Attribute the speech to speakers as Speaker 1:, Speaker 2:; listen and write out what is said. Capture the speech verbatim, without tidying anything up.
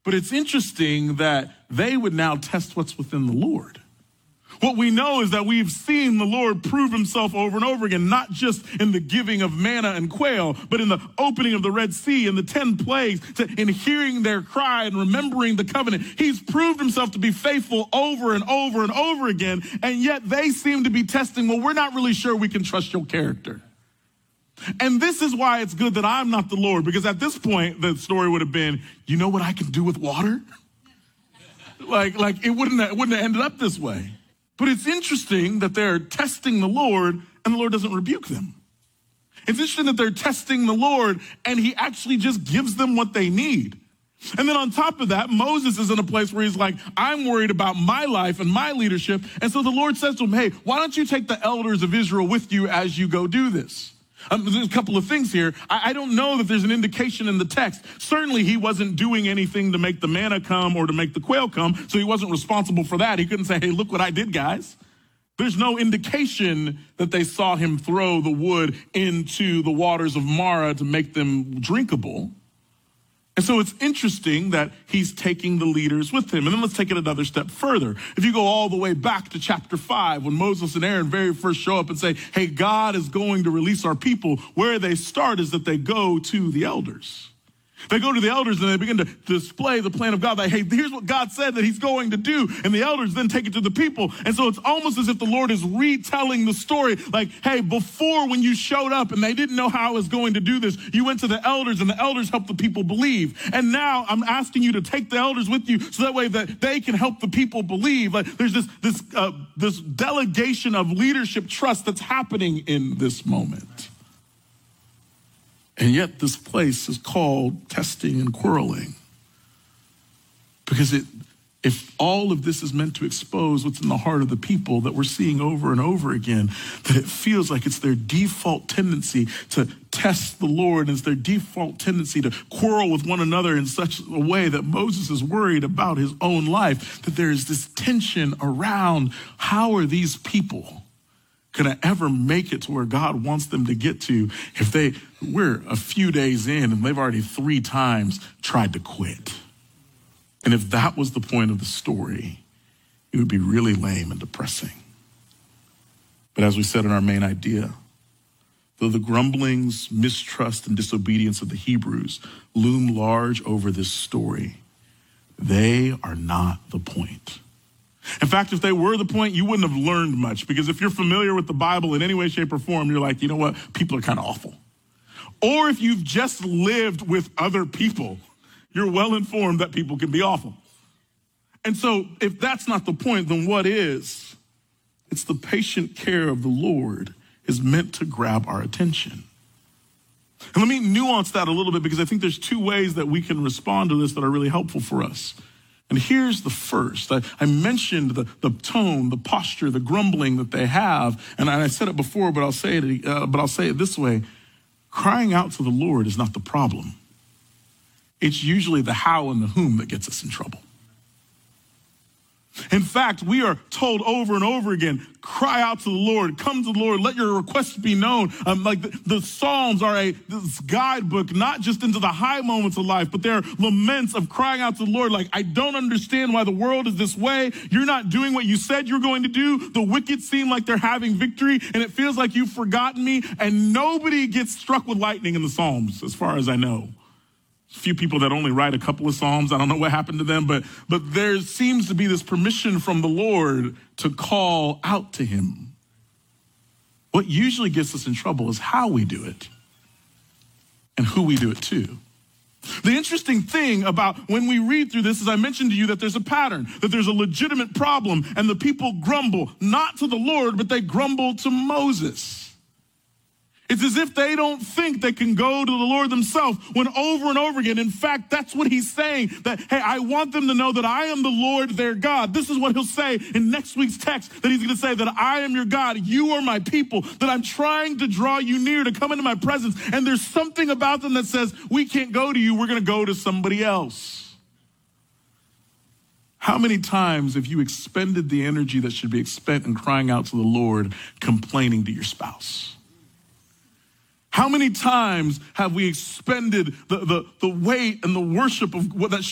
Speaker 1: But it's interesting that they would now test what's within the Lord. What we know is that we've seen the Lord prove himself over and over again, not just in the giving of manna and quail, but in the opening of the Red Sea and the ten plagues, to, in hearing their cry and remembering the covenant. He's proved himself to be faithful over and over and over again, and yet they seem to be testing, well, we're not really sure we can trust your character. And this is why it's good that I'm not the Lord, because at this point, the story would have been, you know what I can do with water? like, like it wouldn't have, it wouldn't have ended up this way. But it's interesting that they're testing the Lord and the Lord doesn't rebuke them. It's interesting that they're testing the Lord and he actually just gives them what they need. And then on top of that, Moses is in a place where he's like, I'm worried about my life and my leadership. And so the Lord says to him, hey, why don't you take the elders of Israel with you as you go do this? Um, there's a couple of things here. I, I don't know that there's an indication in the text. Certainly he wasn't doing anything to make the manna come or to make the quail come, so he wasn't responsible for that. He couldn't say, hey, look what I did, guys. There's no indication that they saw him throw the wood into the waters of Marah to make them drinkable. And so it's interesting that he's taking the leaders with him. And then let's take it another step further. If you go all the way back to chapter five, when Moses and Aaron very first show up and say, hey, God is going to release our people, where they start is that they go to the elders. They go to the elders and they begin to display the plan of God. Like, hey, here's what God said that he's going to do. And the elders then take it to the people. And so it's almost as if the Lord is retelling the story. Like, hey, before when you showed up and they didn't know how I was going to do this, you went to the elders and the elders helped the people believe. And now I'm asking you to take the elders with you so that way that they can help the people believe. Like there's this, this, uh, this delegation of leadership trust that's happening in this moment. And yet this place is called testing and quarreling. Because it, if all of this is meant to expose what's in the heart of the people that we're seeing over and over again, that it feels like it's their default tendency to test the Lord, and it's their default tendency to quarrel with one another in such a way that Moses is worried about his own life, that there is this tension around how are these people can I ever make it to where God wants them to get to if they, we're a few days in and they've already three times tried to quit. And if that was the point of the story, it would be really lame and depressing. But as we said in our main idea, though the grumblings, mistrust, and disobedience of the Hebrews loom large over this story, they are not the point. In fact, if they were the point, you wouldn't have learned much, because if you're familiar with the Bible in any way, shape, or form, you're like, you know what? People are kind of awful. Or if you've just lived with other people, you're well informed that people can be awful. And so if that's not the point, then what is? It's the patient care of the Lord is meant to grab our attention. And let me nuance that a little bit, because I think there's two ways that we can respond to this that are really helpful for us. And here's the first. I, I mentioned the, the tone, the posture, the grumbling that they have. And I said it before, but I'll say it, uh, but I'll say it this way. Crying out to the Lord is not the problem. It's usually the how and the whom that gets us in trouble. In fact, we are told over and over again, cry out to the Lord, come to the Lord, let your requests be known. Um, like the, the Psalms are a this guidebook, not just into the high moments of life, but they're laments of crying out to the Lord. Like, I don't understand why the world is this way. You're not doing what you said you're going to do. The wicked seem like they're having victory, and it feels like you've forgotten me. And nobody gets struck with lightning in the Psalms, as far as I know. A few people that only write a couple of Psalms. I don't know what happened to them, but, but there seems to be this permission from the Lord to call out to him. What usually gets us in trouble is how we do it and who we do it to. The interesting thing about when we read through this is I mentioned to you that there's a pattern, that there's a legitimate problem, and the people grumble, not to the Lord, but they grumble to Moses. It's as if they don't think they can go to the Lord themselves, when over and over again, in fact, that's what he's saying, that, hey, I want them to know that I am the Lord their God. This is what he'll say in next week's text, that he's going to say that I am your God, you are my people, that I'm trying to draw you near to come into my presence. And there's something about them that says, we can't go to you, we're going to go to somebody else. How many times have you expended the energy that should be spent in crying out to the Lord, complaining to your spouse? How many times have we expended the, the, the weight and the worship of what that